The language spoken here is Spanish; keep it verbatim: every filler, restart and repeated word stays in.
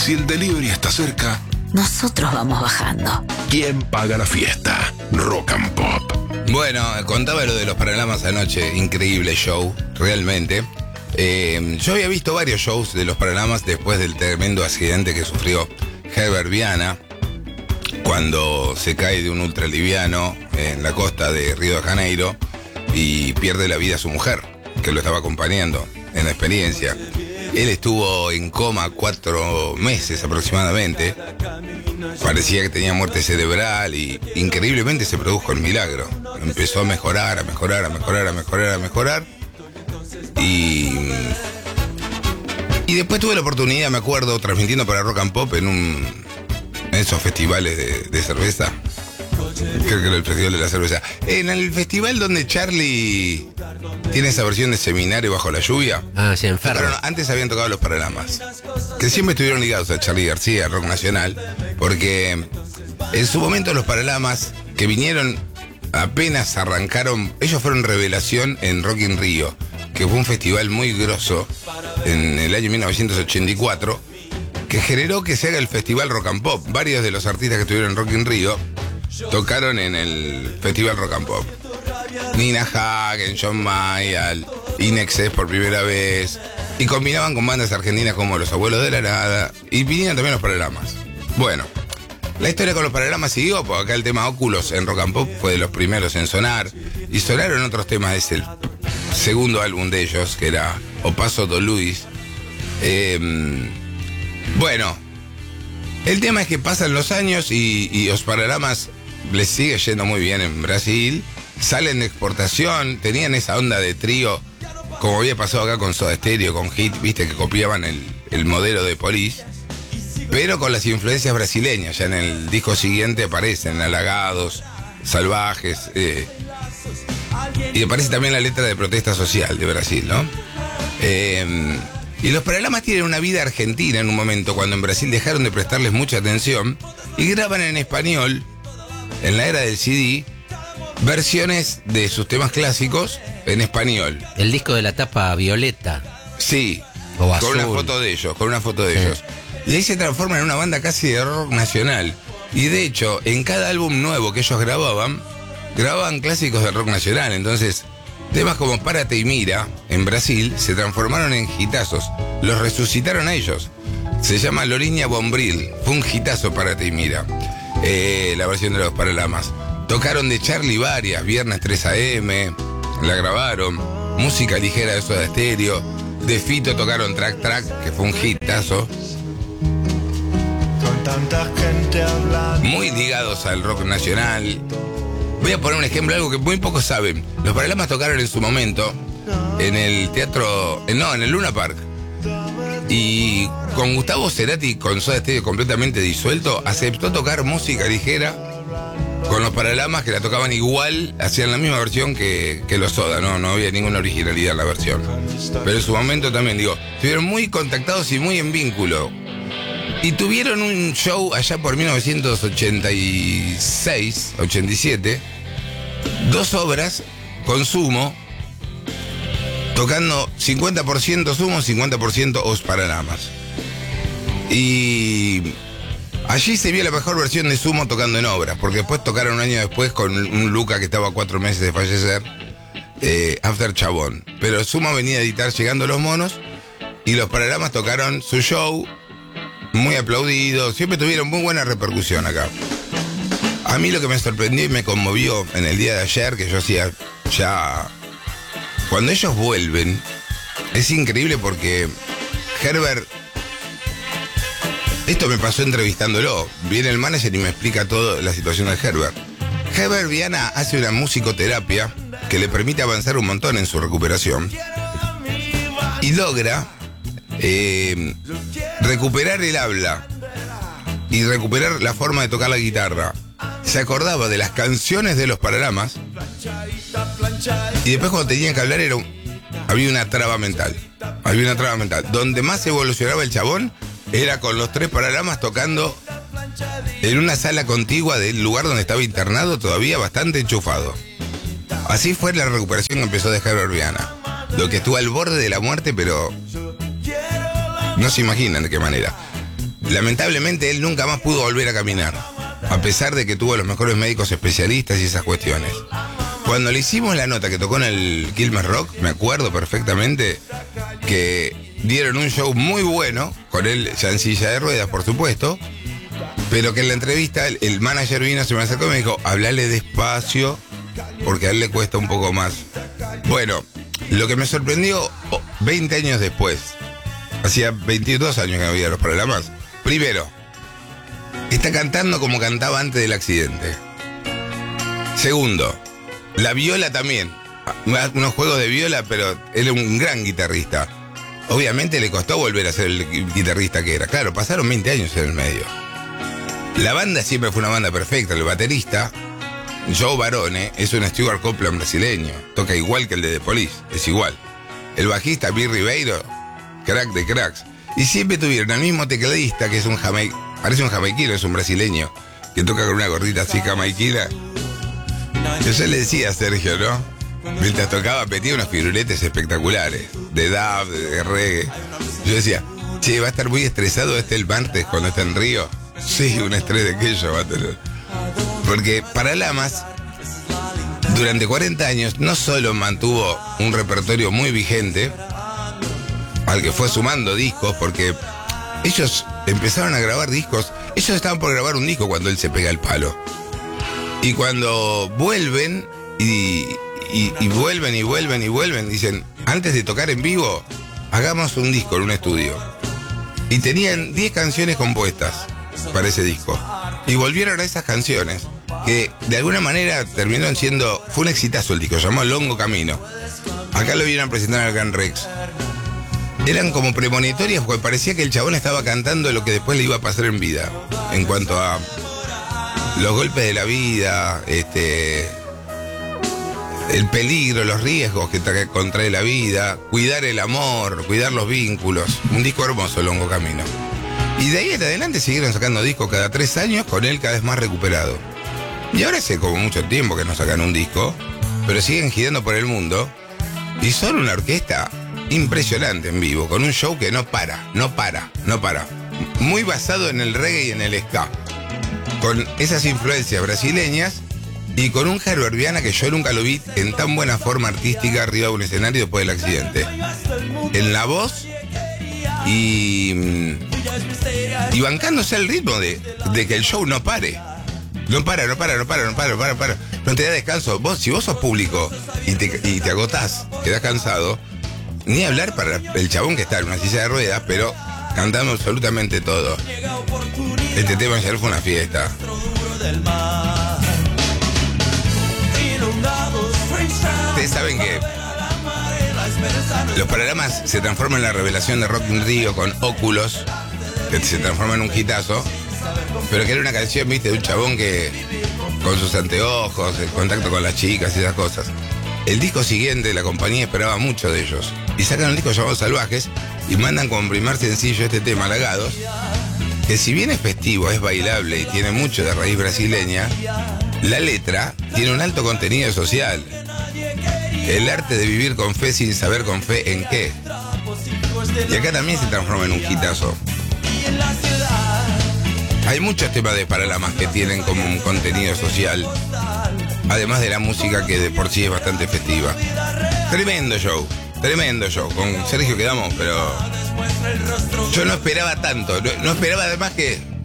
Si el delivery está cerca, nosotros vamos bajando. ¿Quién paga la fiesta? Rock and Pop. Bueno, contaba lo de los Paralamas anoche, increíble show, realmente. Eh, yo había visto varios shows de los Paralamas después del tremendo accidente que sufrió Herbert Viana cuando se cae de un ultraliviano en la costa de Río de Janeiro y pierde la vida su mujer, que lo estaba acompañando en la experiencia. Él estuvo en coma cuatro meses aproximadamente. Parecía que tenía muerte cerebral y increíblemente se produjo el milagro. Empezó a mejorar, a mejorar, a mejorar, a mejorar, a mejorar. Y, y después tuve la oportunidad, me acuerdo, transmitiendo para Rock and Pop en un en esos festivales de, de cerveza. Creo que era el festival de la cerveza. En el festival donde Charlie tiene esa versión de Seminario bajo la lluvia. Ah, sí, en Ferro. Antes habían tocado los Paralamas, que siempre estuvieron ligados a Charlie García, Rock Nacional, porque en su momento los Paralamas, que vinieron apenas arrancaron, ellos fueron revelación en Rock in Rio, que fue un festival muy grosso en el año mil novecientos ochenta y cuatro, que generó que se haga el festival Rock and Pop. Varios de los artistas que estuvieron en Rock in Rio tocaron en el festival Rock and Pop. Nina Hagen, John Mayall, Inexcess por primera vez, y combinaban con bandas argentinas como Los Abuelos de la Nada, y vinieron también los Paralamas. Bueno, la historia con los Paralamas siguió, porque acá el tema Óculos en Rock and Pop fue de los primeros en sonar, y sonaron otros temas. Es el segundo álbum de ellos, que era O Paso do Luis. Eh, bueno, el tema es que pasan los años y, y los Paralamas les sigue yendo muy bien en Brasil. Salen de exportación, tenían esa onda de trío, como había pasado acá con Soda Stereo, con Hit, viste, que copiaban el, el modelo de Police, pero con las influencias brasileñas. Ya en el disco siguiente aparecen Halagados, Salvajes, eh, y aparece también la letra de Protesta Social de Brasil, ¿no? Eh, y los Paralamas tienen una vida argentina en un momento, cuando en Brasil dejaron de prestarles mucha atención y graban en español, en la era del C D, versiones de sus temas clásicos en español. El disco de la tapa violeta. Sí, o con azul. una foto de ellos, con una foto de Sí. ellos. Y ahí se transforman en una banda casi de rock nacional. Y de hecho, en cada álbum nuevo que ellos grababan, grababan clásicos del rock nacional. Entonces, temas como Párate y Mira, en Brasil, se transformaron en hitazos. Los resucitaron a ellos. Se llama Loriña Bombril. Fue un hitazo Párate y Mira. Eh, la versión de los Paralamas. Tocaron de Charlie varias, Viernes tres a eme, la grabaron. Música ligera de Soda Stereo. De Fito tocaron Track Track, que fue un hitazo. Muy ligados al rock nacional. Voy a poner un ejemplo, algo que muy pocos saben. Los Paralamas tocaron en su momento en el teatro, no, en el Luna Park. Y con Gustavo Cerati, con Soda Stereo completamente disuelto, aceptó tocar música ligera con los Paralamas, que la tocaban igual, hacían la misma versión que, que los Soda, ¿no? No había ninguna originalidad en la versión. Pero en su momento también, digo, estuvieron muy contactados y muy en vínculo. Y tuvieron un show allá por mil novecientos ochenta y seis, ochenta y siete, dos obras con Sumo, tocando cincuenta por ciento Sumo, cincuenta por ciento Os Paralamas. Y allí se vio la mejor versión de Sumo tocando en obras, porque después tocaron un año después con un Luca que estaba a cuatro meses de fallecer, eh, After Chabón. Pero Sumo venía a editar Llegando los Monos, y los Paralamas tocaron su show, muy aplaudido, siempre tuvieron muy buena repercusión acá. A mí lo que me sorprendió y me conmovió en el día de ayer, que yo hacía ya... Cuando ellos vuelven, es increíble porque Herbert... Esto me pasó entrevistándolo. Viene el manager y me explica toda la situación de Herbert. Herbert Viana hace una musicoterapia que le permite avanzar un montón en su recuperación. Y logra eh, recuperar el habla y recuperar la forma de tocar la guitarra. Se acordaba de las canciones de los Paralamas y después cuando tenían que hablar era un, había una traba mental. Había una traba mental. Donde más evolucionaba el chabón era con los tres Paralamas tocando en una sala contigua del lugar donde estaba internado, todavía bastante enchufado. Así fue la recuperación que empezó de Herbert Viana. Lo que estuvo al borde de la muerte, pero no se imaginan de qué manera. lamentablemente él nunca más pudo volver a caminar, a pesar de que tuvo los mejores médicos especialistas y esas cuestiones. Cuando le hicimos la nota que tocó en el Quilmes Rock, me acuerdo perfectamente que dieron un show muy bueno, con él ya en silla de ruedas, por supuesto, pero que en la entrevista el, el manager vino, se me acercó y me dijo, hablale despacio, porque a él le cuesta un poco más. Bueno, lo que me sorprendió veinte años después, hacía veintidós años que no había los programas, primero, está cantando como cantaba antes del accidente. Segundo, la viola también, unos juegos de viola, pero él es un gran guitarrista. Obviamente le costó volver a ser el guitarrista que era. Claro, pasaron veinte años en el medio. La banda siempre fue una banda perfecta. El baterista, Joe Barone, es un Stuart Copeland brasileño. Toca igual que el de The Police, es igual. El bajista, Bill Ribeiro, crack de cracks. Y siempre tuvieron al mismo tecladista, que es un jamaiquino, parece un jamaiquino, es un brasileño, que toca con una gordita así jamaiquina. Yo ya le decía a Sergio, ¿no? Mientras tocaba, metía unos firuletes espectaculares, de dub, de reggae. Yo decía, che, va a estar muy estresado este el martes cuando está en Río. Sí, un estrés de aquello va a tener. Porque Paralamas, durante cuarenta años, no solo mantuvo un repertorio muy vigente, al que fue sumando discos, porque ellos empezaron a grabar discos. Ellos estaban por grabar un disco cuando él se pega el palo. Y cuando vuelven y, y, y vuelven y vuelven y vuelven, dicen, antes de tocar en vivo, hagamos un disco en un estudio. Y tenían diez canciones compuestas para ese disco. Y volvieron a esas canciones, que de alguna manera terminaron siendo, fue un exitazo el disco, se llamó Longo Camino. Acá lo vieron a presentar al Gran Rex. Eran como premonitorias porque parecía que el chabón estaba cantando lo que después le iba a pasar en vida. En cuanto a los golpes de la vida, este, el peligro, los riesgos que tra- contrae la vida, cuidar el amor, cuidar los vínculos. Un disco hermoso, Longo Camino. Y de ahí en adelante siguieron sacando discos cada tres años con él cada vez más recuperado. Y ahora hace como mucho tiempo que no sacan un disco, pero siguen girando por el mundo y son una orquesta impresionante en vivo, con un show que no para, no para, no para. Muy basado en el reggae y en el ska, con esas influencias brasileñas y con un Jaro Herbiana que yo nunca lo vi en tan buena forma artística arriba de un escenario después del accidente. En la voz y, y bancándose el ritmo de, de que el show no pare. No para, no para, no para, no para, no para, no para. No te da descanso. Vos, si vos sos público y te, y te agotás, quedás cansado, ni hablar para el chabón que está en una silla de ruedas, pero cantando absolutamente todo. Este tema ayer fue una fiesta. Ustedes saben que los Paralamas se transforman en la revelación de Rock in Rio con Óculos, que se transforma en un hitazo, pero que era una canción, viste, de un chabón que con sus anteojos, el contacto con las chicas y esas cosas. El disco siguiente, la compañía esperaba mucho de ellos, y sacan un disco llamado Salvajes y mandan como primer sencillo este tema, Halagados, que si bien es festivo, es bailable y tiene mucho de raíz brasileña, la letra tiene un alto contenido social. El arte de vivir con fe sin saber con fe en qué. Y acá también se transforma en un hitazo. Hay muchos temas de Paralamas que tienen como un contenido social, además de la música que de por sí es bastante festiva. Tremendo show, tremendo show. Con Sergio quedamos, pero yo no esperaba tanto. No, no esperaba además que